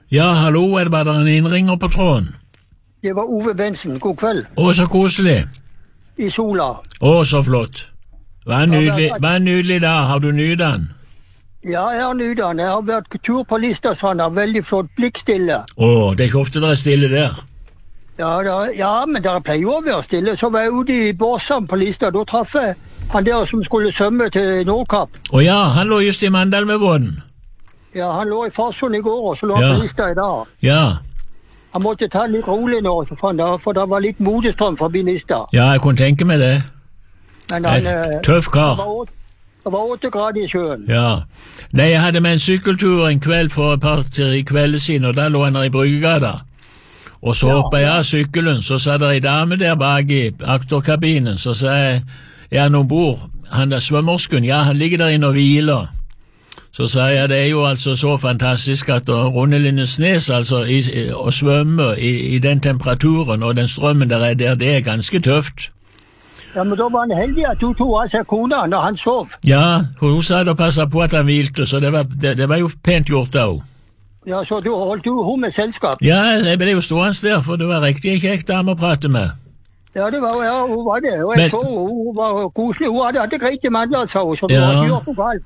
Ja, hallo, er det bare en innringer på tråden? Det var Ove Bensen, god kveld. Å, så koselig. I sola. Å, så flott. Hva er nydelig da, har du nytt den? Ja, jeg har nytt den. Jeg har vært tur på Listerstrand, veldig flott, blikkstille. Å, det er ikke ofte dere er stille der. Ja, men dere pleier jo å være stille. Så var jeg ute i Borsam på Lister, da traff jeg han der som skulle svømme til Nordkapp. Å ja, han lå just i Mandal med båten. Ja, han lå i Farsund i går, og så lå han på Lister i dag. Ja. Han måtte ta litt rolig nå, for det var litt modestrøm forbi Lister. Ja, jeg kunne tenke meg det. Men han, tøff kar. Det var 8 grader i sjøen. Ja. Nei, jeg hadde med en sykkeltur en kveld for et par kvelder siden, og da lå han der i Bryggegata. Og så hoppet jeg av sykkelen, så sa det en dame der bak i akterkabinen, så sa jeg, er han ombord? Han der svømmersken, ja, han ligger der inne og hviler. Så sa jeg, det er jo altså så fantastisk at å runde Lindesnes, altså å svømme i den temperaturen og den strømmen der er der, det er ganske tøft. Ja, men da var han heldig at du tog av seg kona når han sov. Ja, hun sa det og passet på at han hvilte, så det var jo pent gjort da også. Ja, så du holdt jo hun med selskap? Ja, jeg ble jo stående der, for det var riktig kjekt dame å prate med. Ja, hun var det, og jeg så hun var koselig. Hun hadde greit i mandler, sa hun, så det var ikke gjort noe galt.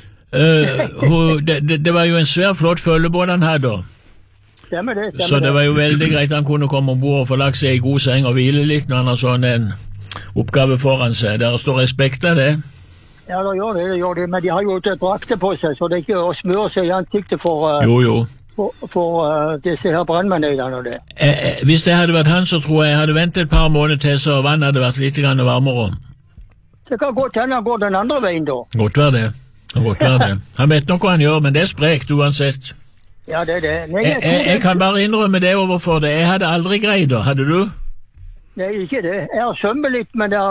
Det var jo en svær flott følgebåt han hadde. Stemmer det. Så det var jo veldig greit han kunne komme ombord og få lagt seg i god seng og hvile litt når han har sånn en oppgave foran seg. Der står respekt av det. Ja, det gjør det, men de har jo ikke drakter på seg, så det er ikke å smøre seg i ansiktet for disse her brannmennene og det. Hvis det hadde vært han, så tror jeg hadde ventet et par måneder til, så vann hadde vært litt varmere. Det kan godt hende han går den andre veien da. Godt være det. Han vet nok hva han gjør, men det er sprekt uansett. Ja, det er det. Jeg kan bare innrømme det overfor det. Jeg hadde aldri greid det, hadde du? Nei, ikke det. Jeg har svømmet litt, men da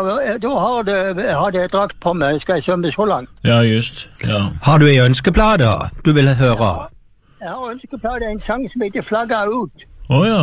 hadde jeg drakt på meg. Skal jeg svømme så langt? Ja, just. Ja. Har du en ønskeplate du vil høre? Jeg har ønskeplate, en sang som heter Flagga ut. Åja.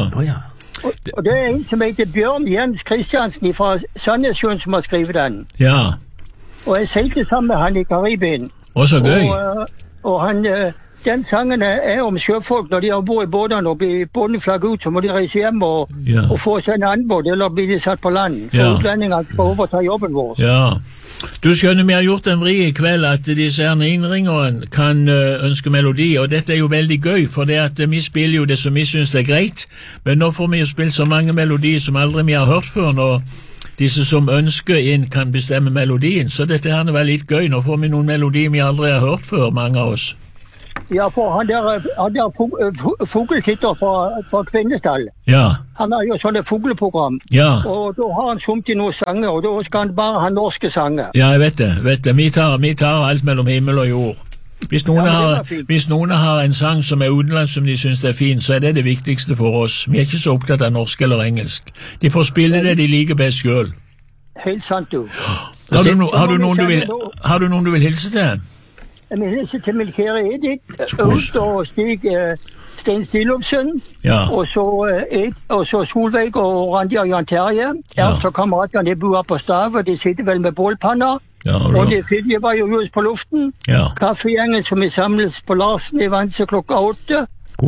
Og det er en som heter Bjørn Jens Kristiansen fra Sandnessjøen som har skrevet den. Ja. Og jeg seilte sammen med han i Karibien. Å, så gøy. Og han... Den sangen er om sjøfolk. Når de har bor i båtene og blir båten flagget ut, så må de reise hjem og få seg en annen båt, eller blir de satt på land. Så utlendingene skal overta jobben vår. Ja. Du skjønner, vi har gjort en vri i kveld at disse her innringerne kan ønske melodi, og dette er jo veldig gøy, for det at vi spiller jo det som vi synes er greit, men nå får vi jo spilt så mange melodier som aldri vi har hørt før, når disse som ønsker inn kan bestemme melodien. Så dette her var litt gøy. Nå får vi noen melodier vi aldri har hørt før, mange av oss. Ja, for han der fugletitter fra Kvinnestall. Ja. Han har jo sånne fugleprogram. Ja. Og da har han sumt i noen sanger, og da skal han bare ha norske sanger. Ja, jeg vet det. Vi tar alt mellom himmel og jord. Hvis noen har en sang som er utenlands som de synes er fin, så er det viktigste for oss. Vi er ikke så opptatt av norsk eller engelsk. De får spille det de liker best selv. Helt sant, du. Har du noen du vil hilse til? Jeg vil hilse til min kjære Edith, Øst og Stig Stein Stilofsen, og så Solveig og Randi og Jan Terje. Ernst og kameratene bor på Stave, de sitter vel med bålpanner. Og det fyldige var jo just på luften. Kaffegjengen som er samlet på Larsen i Vanse klokka 8.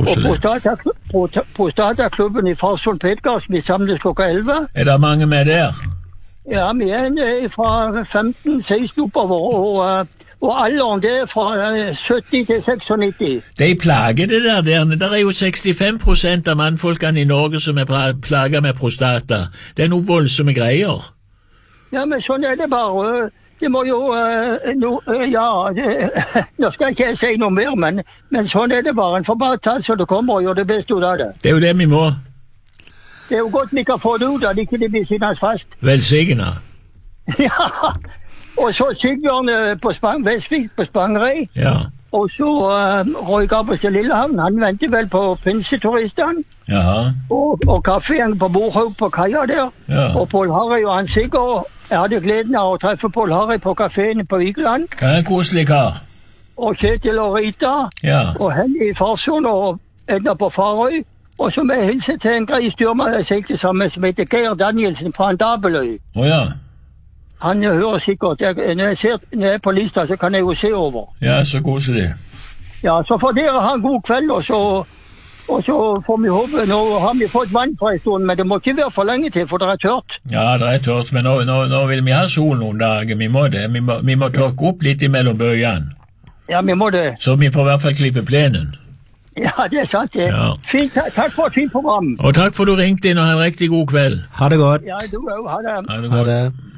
Og på Stataklubben i Farsund Pedgard som er samlet klokka 11. Er det mange med der? Ja, vi er fra 15-16 oppover, og alderen det er fra 70 til 96. De plager det der. Det er jo 65% av mannfolkene i Norge som er plaget med prostata. Det er noen voldsomme greier. Ja, men sånn er det bare. Det må jo, nå skal ikke jeg si noe mer, men sånn er det bare. En får bare ta så det kommer og gjøre det beste ut av det. Det er jo det vi må. Det er jo godt vi kan få det ut av det, ikke det blir sittende fast. Velsigna. Ja, og så Sigbjørn Vestvik på Spangereid. Ja. Og så Roy Gabrielsen Lillehavn, han venter vel på pinseturistene. Jaha. Og kaffegjeng på Borhaug på kaia der. Ja. Og Paul Harry og han Sigurd. Jeg hadde gleden av å treffe Paul Harry på kaféen på Vigeland. Ja, en koselig kar. Og Kjetil og Rita. Ja. Og Henny i Farsund og Edna på Farøy. Og så med hilse til en grei styrmann jeg seilte sammen som heter Geir Danielsen fra Dabeløy. Ja. Han hører sikkert. Når jeg er på lista, så kan jeg jo se over. Ja, så koselig. Ja, så får dere ha en god kveld, og så Og så får vi håpe, nå har vi fått vann for en stund, men det må ikke være for lenge til, for det er tørt. Ja, det er tørt, men nå vil vi ha sol noen dager, vi må det. Vi må tørke opp litt imellom bøyene. Ja, vi må det. Så vi får i hvert fall klippe plenen. Ja, det er sant det. Ja. Fint, takk for et fint program. Og takk for du ringte inn, og ha en riktig god kveld. Ha det godt. Ja, du òg. Ha det. Ha det godt. Ha det.